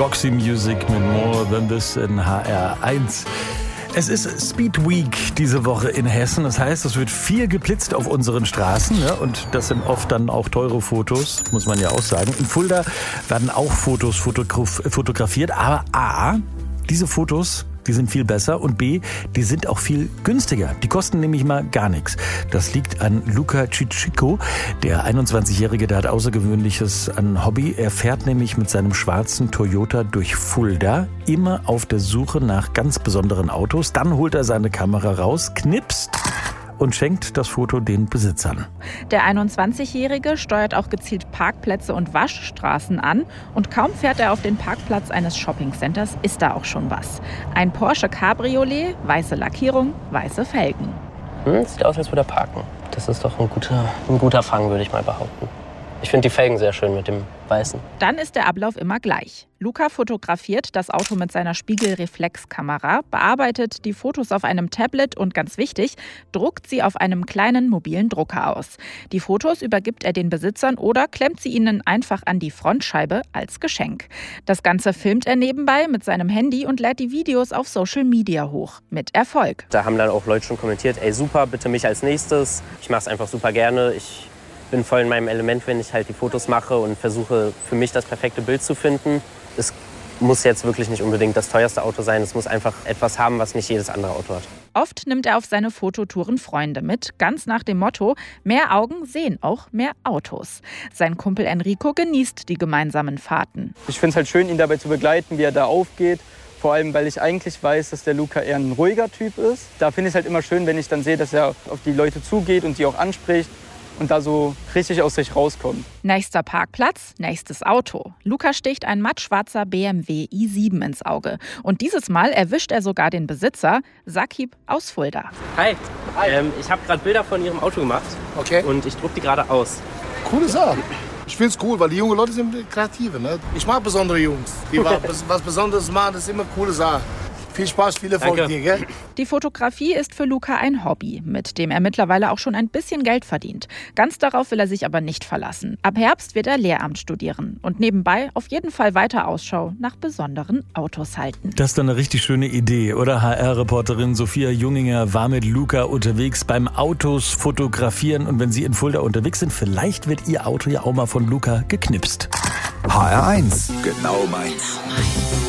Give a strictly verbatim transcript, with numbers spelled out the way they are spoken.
Roxy Music mit More Than This in H R eins. Es ist Speed Week diese Woche in Hessen. Das heißt, es wird viel geblitzt auf unseren Straßen. Ja, und das sind oft dann auch teure Fotos, muss man ja auch sagen. In Fulda werden auch Fotos fotograf- fotografiert. Aber A, diese Fotos, die sind viel besser, und B, die sind auch viel günstiger. Die kosten nämlich mal gar nichts. Das liegt an Luca Cicicco, der einundzwanzigjährige, der hat Außergewöhnliches an Hobby. Er fährt nämlich mit seinem schwarzen Toyota durch Fulda, immer auf der Suche nach ganz besonderen Autos. Dann holt er seine Kamera raus, knipst und schenkt das Foto den Besitzern. Der einundzwanzigjährige steuert auch gezielt Parkplätze und Waschstraßen an. Und kaum fährt er auf den Parkplatz eines Shoppingcenters, ist da auch schon was. Ein Porsche Cabriolet, weiße Lackierung, weiße Felgen. Hm, sieht aus, als würde er parken. Das ist doch ein guter, ein guter Fang, würde ich mal behaupten. Ich finde die Felgen sehr schön mit dem Weißen. Dann ist der Ablauf immer gleich. Luca fotografiert das Auto mit seiner Spiegelreflexkamera, bearbeitet die Fotos auf einem Tablet und, ganz wichtig, druckt sie auf einem kleinen mobilen Drucker aus. Die Fotos übergibt er den Besitzern oder klemmt sie ihnen einfach an die Frontscheibe als Geschenk. Das Ganze filmt er nebenbei mit seinem Handy und lädt die Videos auf Social Media hoch. Mit Erfolg. Da haben dann auch Leute schon kommentiert, ey super, bitte mich als nächstes. Ich mache es einfach super gerne. Ich bin voll in meinem Element, wenn ich halt die Fotos mache und versuche für mich das perfekte Bild zu finden. Es muss jetzt wirklich nicht unbedingt das teuerste Auto sein. Es muss einfach etwas haben, was nicht jedes andere Auto hat. Oft nimmt er auf seine Fototouren Freunde mit, ganz nach dem Motto: mehr Augen sehen auch mehr Autos. Sein Kumpel Enrico genießt die gemeinsamen Fahrten. Ich finde es halt schön, ihn dabei zu begleiten, wie er da aufgeht. Vor allem, weil ich eigentlich weiß, dass der Luca eher ein ruhiger Typ ist. Da finde ich es halt immer schön, wenn ich dann sehe, dass er auf die Leute zugeht und die auch anspricht und da so richtig aus sich rauskommt. Nächster Parkplatz, nächstes Auto. Luca sticht ein mattschwarzer B M W i sieben ins Auge. Und dieses Mal erwischt er sogar den Besitzer, Sakib aus Fulda. Hi, Hi. Ähm, ich habe gerade Bilder von Ihrem Auto gemacht. Okay. Und ich druck die gerade aus. Coole Sache. Ich finde es cool, weil die jungen Leute sind kreative. Ne? Ich mag besondere Jungs. Die was Besonderes machen, das ist immer eine coole Sache. Viel Spaß, viel Erfolg dir, gell? Die Fotografie ist für Luca ein Hobby, mit dem er mittlerweile auch schon ein bisschen Geld verdient. Ganz darauf will er sich aber nicht verlassen. Ab Herbst wird er Lehramt studieren und nebenbei auf jeden Fall weiter Ausschau nach besonderen Autos halten. Das ist dann eine richtig schöne Idee, oder? H R-Reporterin Sophia Junginger war mit Luca unterwegs beim Autos fotografieren. Und wenn Sie in Fulda unterwegs sind, vielleicht wird Ihr Auto ja auch mal von Luca geknipst. H R eins, genau meins.